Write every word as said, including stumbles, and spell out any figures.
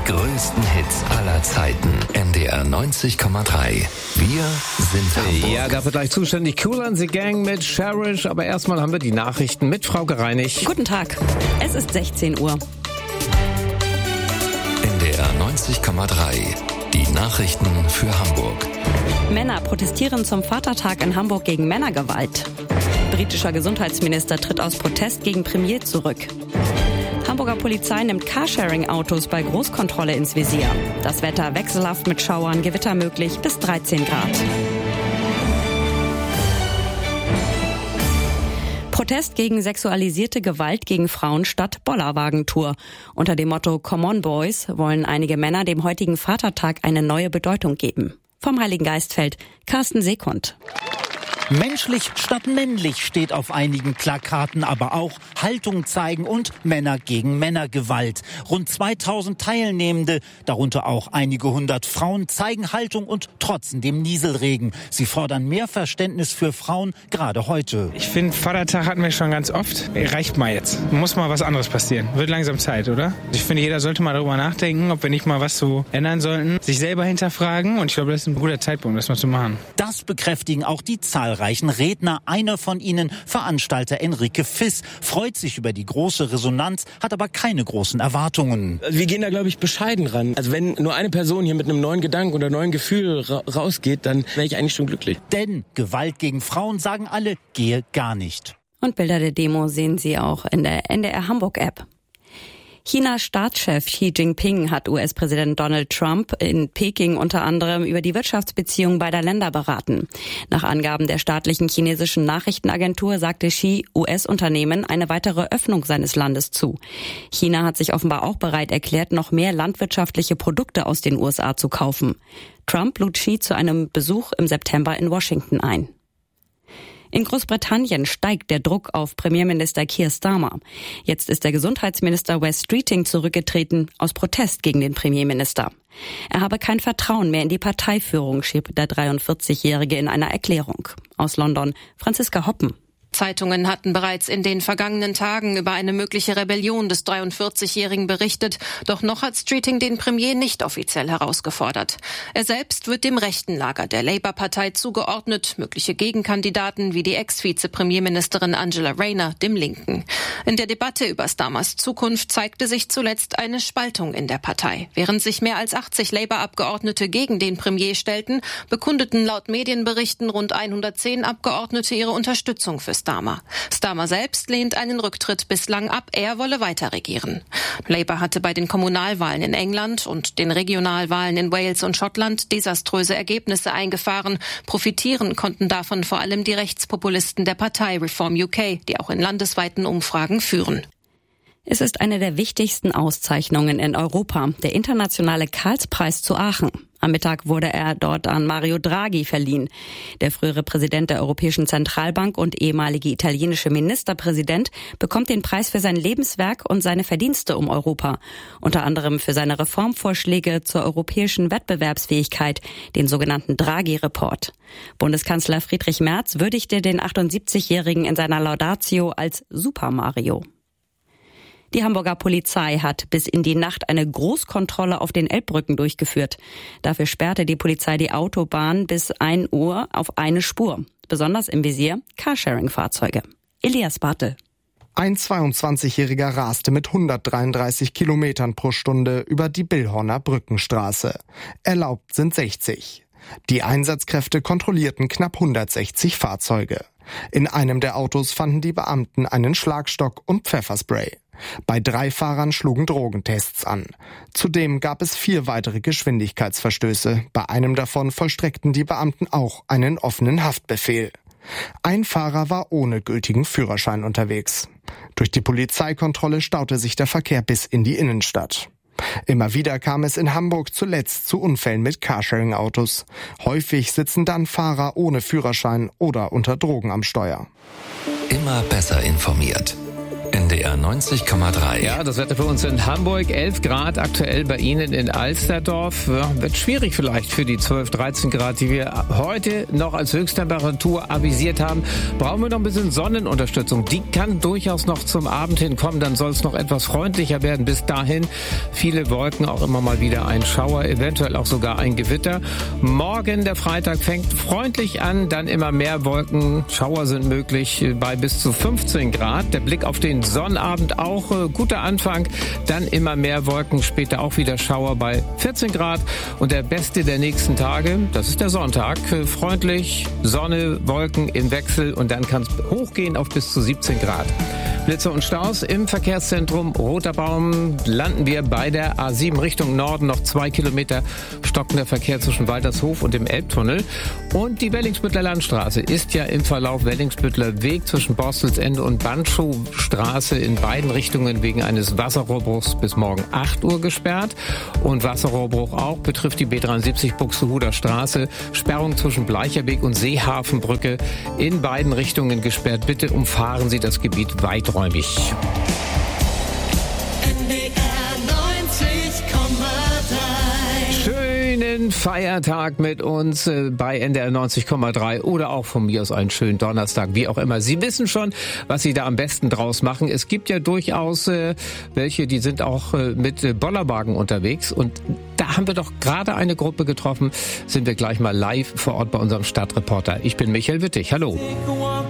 größten Hits aller Zeiten. N D R neunzig Komma drei. Wir sind Hamburg. Ja, dafür gleich zuständig Kool and the Gang mit Cherish. Aber erstmal haben wir die Nachrichten mit Frau Gereinig. Guten Tag. Es ist sechzehn Uhr. N D R neunzig Komma drei. Die Nachrichten für Hamburg. Männer protestieren zum Vatertag in Hamburg gegen Männergewalt. Britischer Gesundheitsminister tritt aus Protest gegen Premier zurück. Hamburger Polizei nimmt Carsharing-Autos bei Großkontrolle ins Visier. Das Wetter wechselhaft mit Schauern, Gewitter möglich bis dreizehn Grad. Protest gegen sexualisierte Gewalt gegen Frauen statt Bollerwagentour. Unter dem Motto Come on Boys wollen einige Männer dem heutigen Vatertag eine neue Bedeutung geben. Vom Heiligen Geistfeld, Carsten Seekund. Menschlich statt männlich steht auf einigen Plakaten, aber auch Haltung zeigen und Männer gegen Männergewalt. Rund zweitausend Teilnehmende, darunter auch einige hundert Frauen, zeigen Haltung und trotzen dem Nieselregen. Sie fordern mehr Verständnis für Frauen, gerade heute. Ich finde, Vatertag hatten wir schon ganz oft. Reicht mal jetzt. Muss mal was anderes passieren. Wird langsam Zeit, oder? Ich finde, jeder sollte mal darüber nachdenken, ob wir nicht mal was so ändern sollten. Sich selber hinterfragen und ich glaube, das ist ein guter Zeitpunkt, das mal zu machen. Das bekräftigen auch die zahlreichen Redner. Einer von ihnen, Veranstalter Enrique Fiss, freut sich über die große Resonanz, hat aber keine großen Erwartungen. Wir gehen da, glaube ich, bescheiden ran. Also wenn nur eine Person hier mit einem neuen Gedanken oder neuen Gefühl ra- rausgeht, dann wäre ich eigentlich schon glücklich. Denn Gewalt gegen Frauen, sagen alle, gehe gar nicht. Und Bilder der Demo sehen Sie auch in der N D R Hamburg-App. Chinas Staatschef Xi Jinping hat U S-Präsident Donald Trump in Peking unter anderem über die Wirtschaftsbeziehungen beider Länder beraten. Nach Angaben der staatlichen chinesischen Nachrichtenagentur sagte Xi U S-Unternehmen eine weitere Öffnung seines Landes zu. China hat sich offenbar auch bereit erklärt, noch mehr landwirtschaftliche Produkte aus den U S A zu kaufen. Trump lud Xi zu einem Besuch im September in Washington ein. In Großbritannien steigt der Druck auf Premierminister Keir Starmer. Jetzt ist der Gesundheitsminister Wes Streeting zurückgetreten aus Protest gegen den Premierminister. Er habe kein Vertrauen mehr in die Parteiführung, schrieb der dreiundvierzigjährige in einer Erklärung. Aus London, Franziska Hoppen. Zeitungen hatten bereits in den vergangenen Tagen über eine mögliche Rebellion des dreiundvierzigjährigen berichtet. Doch noch hat Streeting den Premier nicht offiziell herausgefordert. Er selbst wird dem rechten Lager der Labour-Partei zugeordnet. Mögliche Gegenkandidaten wie die Ex-Vize-Premierministerin Angela Rayner dem Linken. In der Debatte über Starmers Zukunft zeigte sich zuletzt eine Spaltung in der Partei. Während sich mehr als achtzig Labour-Abgeordnete gegen den Premier stellten, bekundeten laut Medienberichten rund hundertzehn Abgeordnete ihre Unterstützung für Starmer. Starmer selbst lehnt einen Rücktritt bislang ab, er wolle weiter regieren. Labour hatte bei den Kommunalwahlen in England und den Regionalwahlen in Wales und Schottland desaströse Ergebnisse eingefahren. Profitieren konnten davon vor allem die Rechtspopulisten der Partei Reform U K, die auch in landesweiten Umfragen führen. Es ist eine der wichtigsten Auszeichnungen in Europa, der internationale Karlspreis zu Aachen. Am Mittag wurde er dort an Mario Draghi verliehen. Der frühere Präsident der Europäischen Zentralbank und ehemalige italienische Ministerpräsident bekommt den Preis für sein Lebenswerk und seine Verdienste um Europa. Unter anderem für seine Reformvorschläge zur europäischen Wettbewerbsfähigkeit, den sogenannten Draghi-Report. Bundeskanzler Friedrich Merz würdigte den achtundsiebzigjährigen in seiner Laudatio als Super Mario. Die Hamburger Polizei hat bis in die Nacht eine Großkontrolle auf den Elbbrücken durchgeführt. Dafür sperrte die Polizei die Autobahn bis ein Uhr auf eine Spur. Besonders im Visier Carsharing-Fahrzeuge. Elias Bartel. Ein zweiundzwanzigjähriger raste mit hundertdreiunddreißig Kilometern pro Stunde über die Billhorner Brückenstraße. Erlaubt sind sechzig. Die Einsatzkräfte kontrollierten knapp hundertsechzig Fahrzeuge. In einem der Autos fanden die Beamten einen Schlagstock und Pfefferspray. Bei drei Fahrern schlugen Drogentests an. Zudem gab es vier weitere Geschwindigkeitsverstöße. Bei einem davon vollstreckten die Beamten auch einen offenen Haftbefehl. Ein Fahrer war ohne gültigen Führerschein unterwegs. Durch die Polizeikontrolle staute sich der Verkehr bis in die Innenstadt. Immer wieder kam es in Hamburg zuletzt zu Unfällen mit Carsharing-Autos. Häufig sitzen dann Fahrer ohne Führerschein oder unter Drogen am Steuer. Immer besser informiert. N D R neunzig Komma drei. Ja, das Wetter für uns in Hamburg, elf Grad aktuell bei Ihnen in Alsterdorf. Ja, wird schwierig vielleicht für die zwölf, dreizehn Grad, die wir heute noch als Höchsttemperatur avisiert haben. Brauchen wir noch ein bisschen Sonnenunterstützung. Die kann durchaus noch zum Abend hinkommen, dann soll es noch etwas freundlicher werden. Bis dahin viele Wolken, auch immer mal wieder ein Schauer, eventuell auch sogar ein Gewitter. Morgen, der Freitag, fängt freundlich an, dann immer mehr Wolken. Schauer sind möglich bei bis zu fünfzehn Grad. Der Blick auf den Sonnabend auch äh, guter Anfang. Dann immer mehr Wolken, später auch wieder Schauer bei vierzehn Grad. Und der beste der nächsten Tage, das ist der Sonntag. Äh, freundlich, Sonne, Wolken im Wechsel und dann kann es hochgehen auf bis zu siebzehn Grad. Blitze und Staus im Verkehrszentrum Roter Baum landen wir bei der A sieben Richtung Norden. Noch zwei Kilometer stockender Verkehr zwischen Waltershof und dem Elbtunnel. Und die Wellingsbüttler Landstraße ist ja im Verlauf Wellingsbüttler Weg zwischen Borstelsende und Bandschowstraße in beiden Richtungen wegen eines Wasserrohrbruchs bis morgen acht Uhr gesperrt. Und Wasserrohrbruch auch betrifft die B dreiundsiebzig Buxtehuder Straße. Sperrung zwischen Bleicherweg und Seehafenbrücke in beiden Richtungen gesperrt. Bitte umfahren Sie das Gebiet weiträumig. Schönen Feiertag mit uns äh, bei N D R neunzig Komma drei oder auch von mir aus einen schönen Donnerstag, wie auch immer. Sie wissen schon, was Sie da am besten draus machen. Es gibt ja durchaus äh, welche, die sind auch äh, mit äh, Bollerwagen unterwegs und da haben wir doch gerade eine Gruppe getroffen. Sind wir gleich mal live vor Ort bei unserem Stadtreporter. Ich bin Michael Wittig. Hallo.